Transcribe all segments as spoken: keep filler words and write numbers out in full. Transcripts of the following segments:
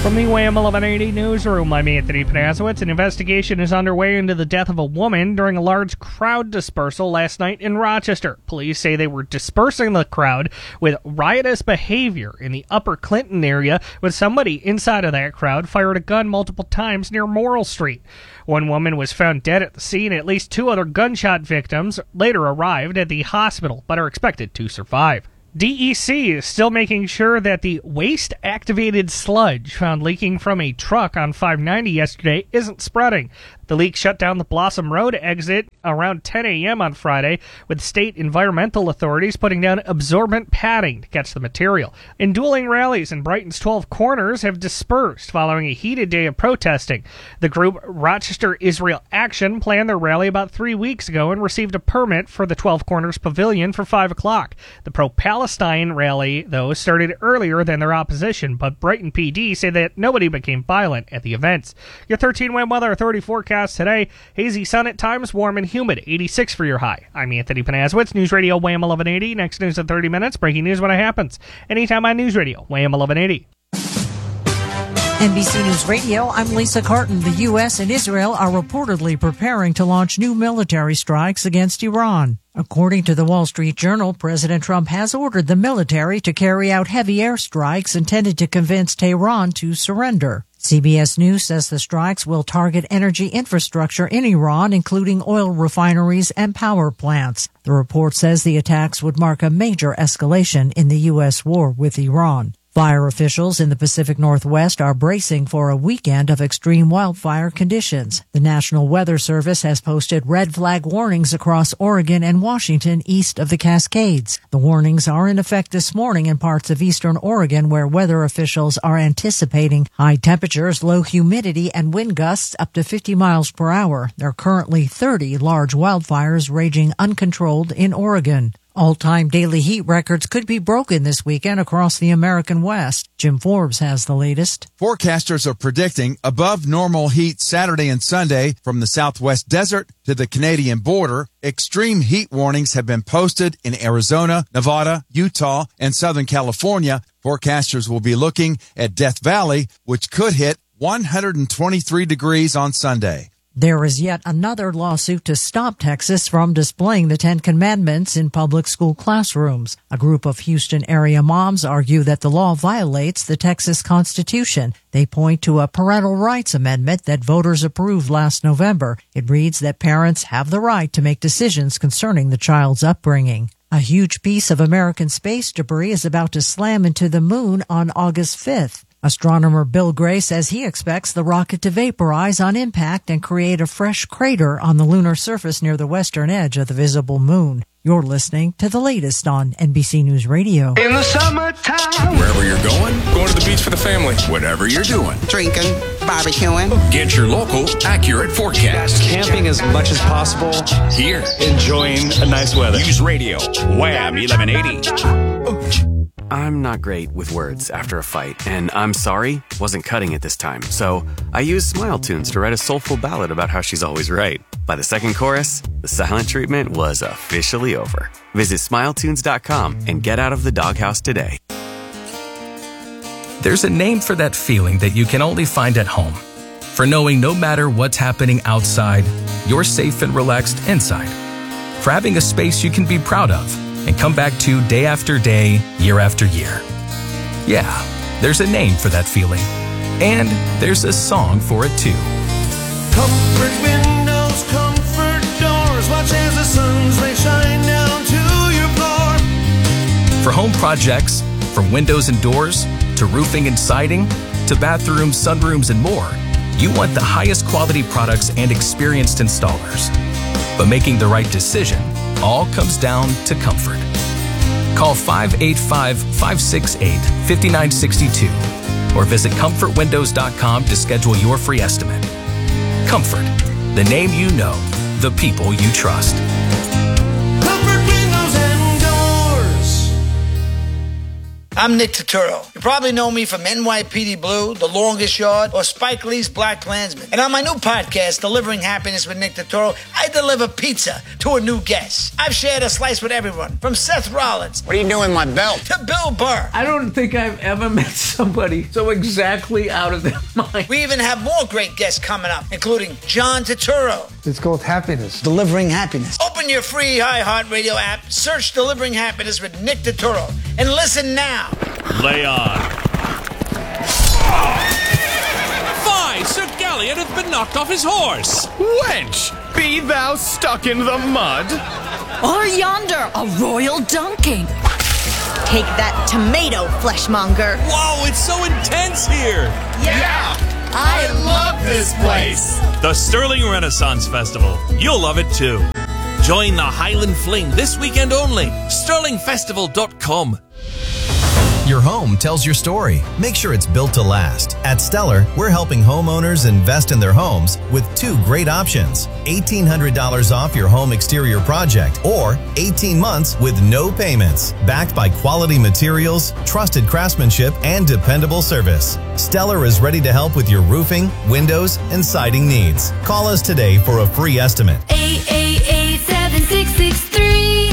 From the W A M eleven eighty newsroom, I'm Anthony Panasiewicz. An investigation is underway into the death of a woman during a large crowd dispersal last night in Rochester. Police say they were dispersing the crowd with riotous behavior in the Upper Clinton area when somebody inside of that crowd fired a gun multiple times near Morrill Street. One woman was found dead at the scene. At least two other gunshot victims later arrived at the hospital but are expected to survive. D E C is still making sure that the waste-activated sludge found leaking from a truck on five ninety yesterday isn't spreading. The leak shut down the Blossom Road exit around ten a.m. on Friday, with state environmental authorities putting down absorbent padding to catch the material. And dueling rallies in Brighton's twelve Corners have dispersed following a heated day of protesting. The group Rochester Israel Action planned their rally about three weeks ago and received a permit for the twelve Corners Pavilion for five o'clock. The pro-Palestine rally, though, started earlier than their opposition, but Brighton P D say that nobody became violent at the events. Your thirteen W A M Weather Authority forecast today: hazy sun at times, warm and humid, eighty-six for your high. I'm Anthony Panasiewicz, News Radio W A M eleven eighty. Next news in thirty minutes, breaking news when it happens. Anytime on News Radio W A M eleven eighty. N B C News Radio, I'm Lisa Carton. The U S and Israel are reportedly preparing to launch new military strikes against Iran. According to the Wall Street Journal, President Trump has ordered the military to carry out heavy airstrikes intended to convince Tehran to surrender. C B S News says the strikes will target energy infrastructure in Iran, including oil refineries and power plants. The report says the attacks would mark a major escalation in the U S war with Iran. Fire officials in the Pacific Northwest are bracing for a weekend of extreme wildfire conditions. The National Weather Service has posted red flag warnings across Oregon and Washington east of the Cascades. The warnings are in effect this morning in parts of eastern Oregon, where weather officials are anticipating high temperatures, low humidity, and wind gusts up to fifty miles per hour. There are currently thirty large wildfires raging uncontrolled in Oregon. All-time daily heat records could be broken this weekend across the American West. Jim Forbes has the latest. Forecasters are predicting above normal heat Saturday and Sunday from the Southwest desert to the Canadian border. Extreme heat warnings have been posted in Arizona, Nevada, Utah, and Southern California. Forecasters will be looking at Death Valley, which could hit one hundred twenty-three degrees on Sunday. There is yet another lawsuit to stop Texas from displaying the Ten Commandments in public school classrooms. A group of Houston area moms argue that the law violates the Texas Constitution. They point to a parental rights amendment that voters approved last November. It reads that parents have the right to make decisions concerning the child's upbringing. A huge piece of American space debris is about to slam into the moon on August fifth. Astronomer Bill Gray says he expects the rocket to vaporize on impact and create a fresh crater on the lunar surface near the western edge of the visible moon. You're listening to the latest on N B C News Radio. In the summertime. Wherever you're going, going to the beach for the family. Whatever you're doing. Drinking, barbecuing. Get your local, accurate forecast. Camping as much as possible. Here. Enjoying a nice weather. News Radio, W A M eleven eighty. I'm not great with words after a fight, and I'm sorry wasn't cutting it this time. So I used Smile Tunes to write a soulful ballad about how she's always right. By the second chorus, the silent treatment was officially over. Visit smile tunes dot com and get out of the doghouse today. There's a name for that feeling that you can only find at home. For knowing no matter what's happening outside, you're safe and relaxed inside. For having a space you can be proud of and come back to day after day, year after year. Yeah, there's a name for that feeling. And there's a song for it too. Comfort windows, comfort doors, watch as the sun's rays shine down to your floor. For home projects, from windows and doors, to roofing and siding, to bathrooms, sunrooms, and more, you want the highest quality products and experienced installers. But making the right decision all comes down to comfort. Call five eight five, five six eight, five nine six two or visit comfort windows dot com to schedule your free estimate. Comfort, the name you know, the people you trust. Comfort windows and doors. I'm Nick Turturro. You probably know me from N Y P D Blue, The Longest Yard, or Spike Lee's Black Klansman. And on my new podcast, Delivering Happiness with Nick Turturro, I deliver pizza to a new guest. I've shared a slice with everyone, from Seth Rollins. What are you doing with my belt? To Bill Burr. I don't think I've ever met somebody so exactly out of their mind. We even have more great guests coming up, including John Turturro. It's called Happiness. Delivering Happiness. Open your free iHeartRadio app, search Delivering Happiness with Nick Turturro, and listen now. Lay on. Fie, Sir Galliot hath been knocked off his horse. Wench, be thou stuck in the mud? Or yonder, a royal dunking. Take that tomato, fleshmonger. Whoa, it's so intense here. Yeah, yeah. I love this place. The Sterling Renaissance Festival. You'll love it too. Join the Highland Fling this weekend only. sterling festival dot com. Your home tells your story. Make sure it's built to last. At Stellar, we're helping homeowners invest in their homes with two great options. eighteen hundred dollars off your home exterior project or eighteen months with no payments. Backed by quality materials, trusted craftsmanship, and dependable service. Stellar is ready to help with your roofing, windows, and siding needs. Call us today for a free estimate. eight eight eight, seven six six three,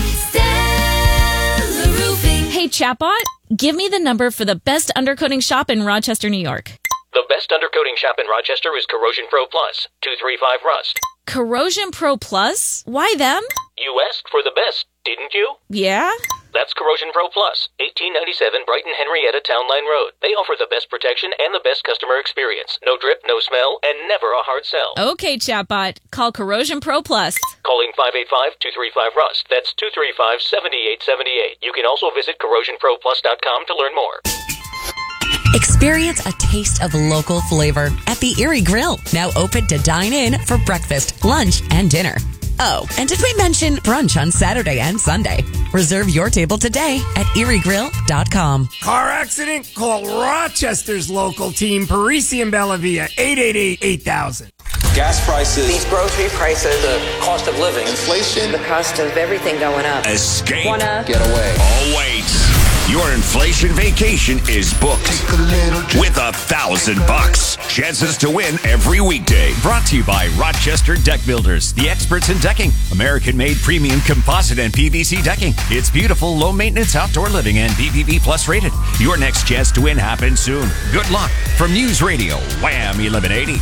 Stellar Roofing. Hey, chatbot. Give me the number for the best undercoating shop in Rochester, New York. The best undercoating shop in Rochester is Corrosion Pro Plus, two three five Rust. Corrosion Pro Plus? Why them? You asked for the best, didn't you? Yeah? That's Corrosion Pro Plus, eighteen ninety-seven Brighton Henrietta Town Line Road. They offer the best protection and the best customer experience. No drip, no smell, and never a hard sell. Okay, chatbot. Call Corrosion Pro Plus. Calling five eight five, two three five Rust. That's two three five, seven eight seven eight. You can also visit corrosion pro plus dot com to learn more. Experience a taste of local flavor at the Erie Grill. Now open to dine in for breakfast, lunch, and dinner. Oh, and did we mention brunch on Saturday and Sunday? Reserve your table today at erie grill dot com. Car accident? Call Rochester's local team, Parisi and Bellavia, eight eight eight, eight thousand. Gas prices. These grocery prices. The cost of living. Inflation. The cost of everything going up. Escape. Wanna get away. Oh, wait. Your inflation vacation is booked with a thousand bucks. Chances to win every weekday. Brought to you by Rochester Deck Builders, the experts in decking. American-made premium composite and P V C decking. It's beautiful, low-maintenance outdoor living and B B B Plus rated. Your next chance to win happens soon. Good luck. From News Radio, Wham eleven eighty.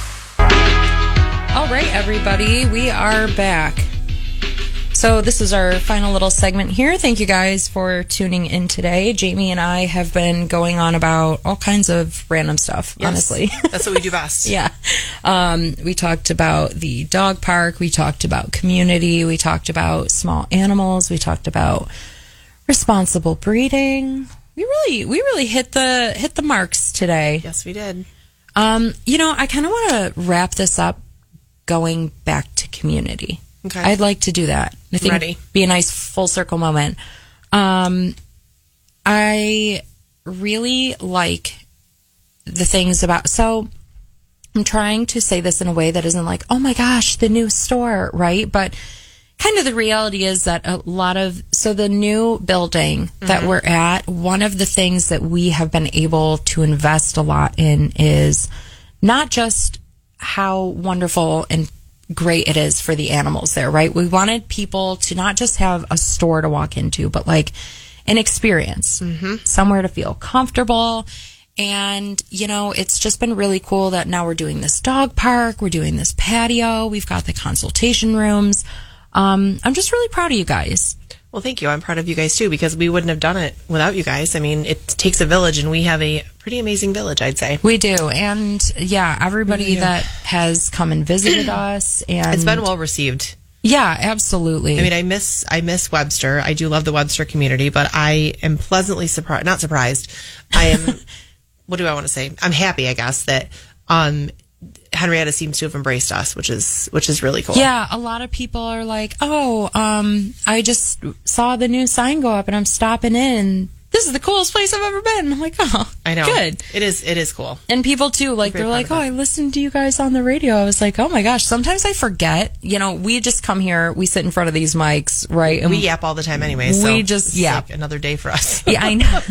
All right, everybody, we are back. So this is our final little segment here. Thank you guys for tuning in today. Jamie and I have been going on about all kinds of random stuff, yes, honestly. That's what we do best. Yeah. Um, we talked about the dog park. We talked about community. We talked about small animals. We talked about responsible breeding. We really, we really hit the, hit the marks today. Yes, we did. Um, you know, I kind of want to wrap this up going back to community. Okay. I'd like to do that. I think Ready. it'd be a nice full circle moment. Um, I really like the things about, so I'm trying to say this in a way that isn't like, oh my gosh, the new store, right? But kind of the reality is that a lot of, so the new building mm-hmm. that we're at, one of the things that we have been able to invest a lot in is not just how wonderful and great it is for the animals there, right? We wanted people to not just have a store to walk into, but like an experience, mm-hmm. somewhere to feel comfortable. And, you know, it's just been really cool that now we're doing this dog park, we're doing this patio, we've got the consultation rooms. Um, I'm just really proud of you guys. Well, thank you. I'm proud of you guys too, because we wouldn't have done it without you guys. I mean, it takes a village, and we have a pretty amazing village, I'd say. We do. And yeah, everybody yeah. that has come and visited us, and it's been well received. Yeah, absolutely. I mean, I miss, I miss Webster. I do love the Webster community, but I am pleasantly surprised, not surprised. I am, what do I want to say? I'm happy, I guess, that, um, Henrietta seems to have embraced us, which is which is really cool. Yeah, a lot of people are like, "Oh, um, I just saw the new sign go up, and I'm stopping in. And this is the coolest place I've ever been. I'm like, oh, I know. Good. It is. It is cool. And people too, like they're like, oh, I listened to you guys on the radio. I was like, oh my gosh. Sometimes I forget. You know, we just come here, we sit in front of these mics, right? And we yap all the time anyway. So we just yap. Like another day for us. Yeah, I know.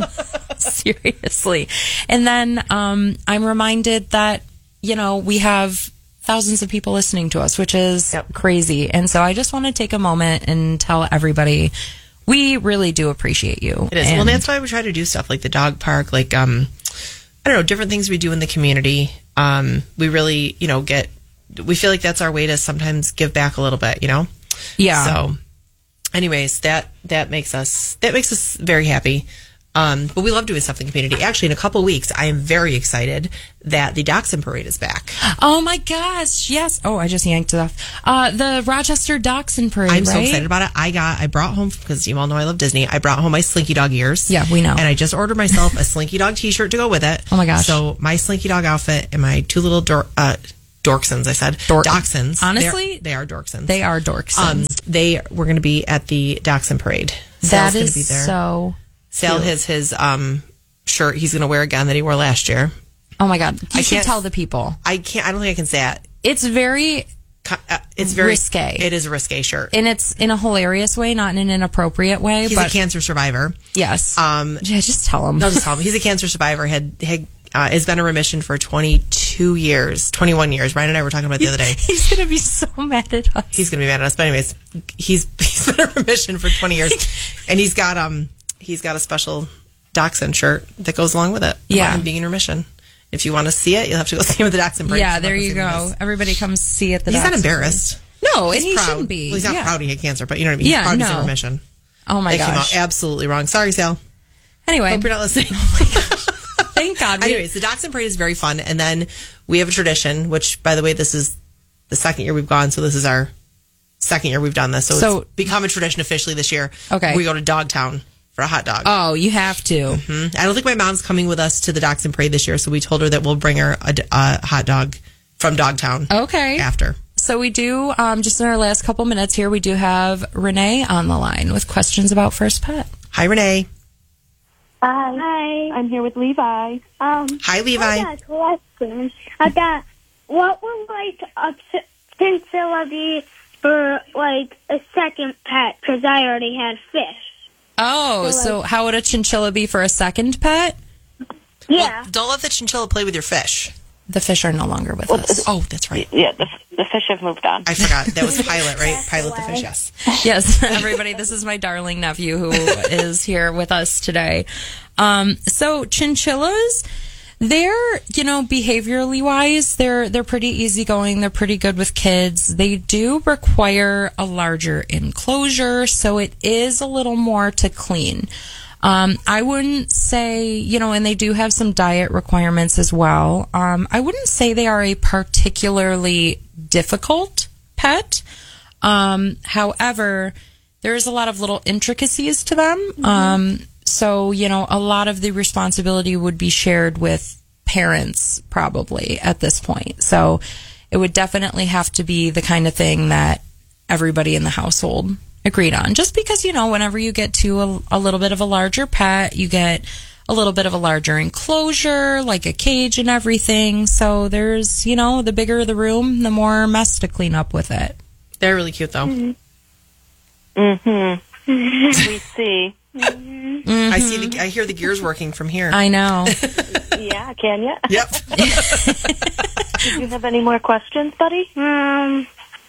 Seriously. And then um, I'm reminded that, you know, we have thousands of people listening to us, which is yep. crazy. And so I just want to take a moment and tell everybody we really do appreciate you. It is. And well, that's why we try to do stuff like the dog park, like, um, I don't know, different things we do in the community. Um, we really, you know, get, we feel like that's our way to sometimes give back a little bit, you know? Yeah. So anyways, that, that makes us, that makes us very happy. Um, but we love doing stuff in the community. Actually, in a couple of weeks, I am very excited that the Dachshund Parade is back. Oh my gosh, yes. Oh, I just yanked it off. Uh, the Rochester Dachshund Parade, I'm so right? excited about it. I got, I brought home, because you all know I love Disney, I brought home my Slinky Dog ears. Yeah, we know. And I just ordered myself a Slinky Dog t-shirt to go with it. Oh my gosh. So my Slinky Dog outfit and my two little dor- uh, Dorksons, I said. Dor- Dachshunds. Honestly? They are, they are Dorksons. They are Dorksons. Um, they were going to be at the Dachshund Parade. That Sal's is gonna be there. so Sal cute. has his um, shirt he's going to wear again that he wore last year. Oh my God. You I should can't tell the people. I can't, I don't think I can say it. It's very... Uh, it's very risque. It is a risque shirt. And it's in a hilarious way, not in an inappropriate way. He's but a cancer survivor. Yes. Um, yeah, just tell him. No, just tell him. He's a cancer survivor. Had, had uh, has been in remission for twenty-two years, twenty-one years. Ryan and I were talking about it the other day. He's going to be so mad at us. He's going to be mad at us. But anyways, he's he's been in remission for twenty years, and he's got um he's got a special Dachshund shirt that goes along with it. Yeah, about him being in remission. If you want to see it, you'll have to go see him at the Dachshund Parade. Yeah, there you go. Everybody comes see it. The he's Dachshund not embarrassed. No, he's and he proud. shouldn't be. Well, he's not yeah. proud he had cancer, but you know what I mean. Yeah, he's proud no. he's in remission. Oh my that gosh, came out absolutely wrong. Sorry, Sal. Anyway, hope you're not listening. Oh my gosh. Thank God. We- Anyways, the Dachshund Parade is very fun, and then we have a tradition. Which, by the way, this is the second year we've gone, so this is our second year we've done this. So, So- it's become a tradition officially this year. Okay. We go to Dogtown for a hot dog. Oh, you have to. Mm-hmm. I don't think my mom's coming with us to the Dachshund Parade this year, so we told her that we'll bring her a, a hot dog from Dogtown. Okay. After. So we do, um, just in our last couple minutes here, we do have Renee on the line with questions about First Pet. Hi, Renee. Hi. Hi. I'm here with Levi. Um, Hi, Levi. I got a question. I got, what would like a chinchilla be for like a second pet? Because I already had fish. Oh, So, so like- how would a chinchilla be for a second pet? Yeah. Well, don't let the chinchilla play with your fish. The fish are no longer with us. Oh, that's right. Yeah, the, the fish have moved on. I forgot. That was Pilot, right? Pilot the fish, yes. Yes, everybody, this is my darling nephew who is here with us today. Um, so chinchillas, they're, you know, behaviorally wise, they're they're pretty easygoing. They're pretty good with kids. They do require a larger enclosure, so it is a little more to clean. Um, I wouldn't say, you know, and they do have some diet requirements as well. Um, I wouldn't say they are a particularly difficult pet. Um, however, there's a lot of little intricacies to them. Mm-hmm. Um, so, you know, a lot of the responsibility would be shared with parents probably at this point. So it would definitely have to be the kind of thing that everybody in the household agreed on. Just because, you know, whenever you get to a, a little bit of a larger pet, you get a little bit of a larger enclosure, like a cage and everything. So there's, you know, the bigger the room, the more mess to clean up with it. They're really cute, though. Mm-hmm. Mm-hmm. We see. Mm-hmm. I see. The, I hear the gears working from here. I know. Yeah, can you? Yep. Did you have any more questions, buddy? Um...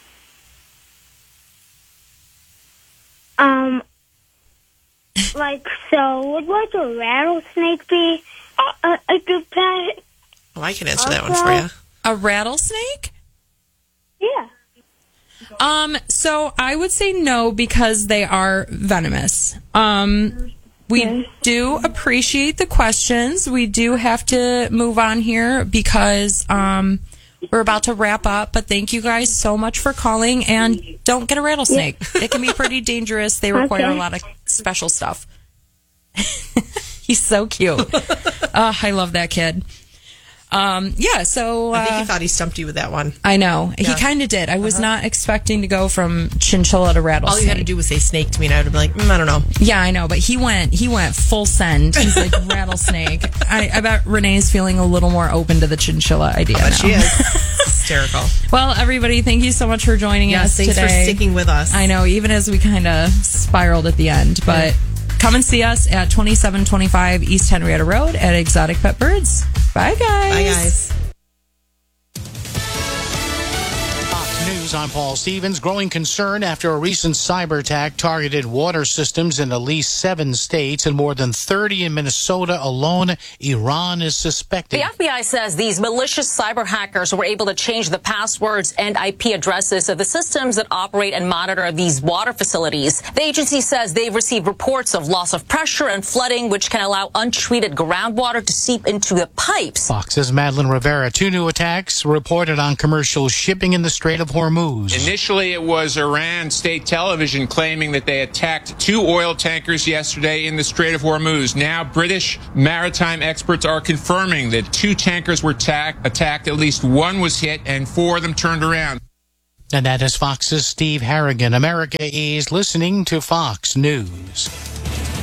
Um, like, so would like a rattlesnake be a, a, a good pet? Well, I can answer that one for you. A rattlesnake? Yeah. Um, so I would say no because they are venomous. Um, we do appreciate the questions. We do have to move on here because, um, we're about to wrap up, but thank you guys so much for calling, and don't get a rattlesnake. It can be pretty dangerous. They require Okay. a lot of special stuff. He's so cute. Oh, I love that kid. Um, yeah, so... Uh, I think he thought he stumped you with that one. I know. Yeah. He kind of did. I was Uh-huh. not expecting to go from chinchilla to rattlesnake. All you had to do was say snake to me, and I would have been like, mm, I don't know. Yeah, I know, but he went he went full send. He's like, rattlesnake. I, I bet Renee's feeling a little more open to the chinchilla idea But now. she is. Hysterical. Well, everybody, thank you so much for joining Yes, us thanks today. for sticking with us. I know, even as we kind of spiraled at the end, but... Yeah. Come and see us at twenty-seven twenty-five East Henrietta Road at Exotic Pet Birds. Bye, guys. Bye, guys. Fox News, I'm Paul Stevens. Growing concern after a recent cyber attack targeted water systems in at least seven states and more than thirty in Minnesota alone. Iran is suspected. The F B I says these malicious cyber hackers were able to change the passwords and I P addresses of the systems that operate and monitor these water facilities. The agency says they've received reports of loss of pressure and flooding, which can allow untreated groundwater to seep into the pipes. Fox's Madeline Rivera. Two new attacks reported on commercial shipping in the Strait of Hormuz. Initially, it was Iran state television claiming that they attacked two oil tankers yesterday in the Strait of Hormuz. Now, British maritime experts are confirming that two tankers were ta- attacked, at least one was hit, and four of them turned around. And that is Fox's Steve Harrigan. America is listening to Fox News.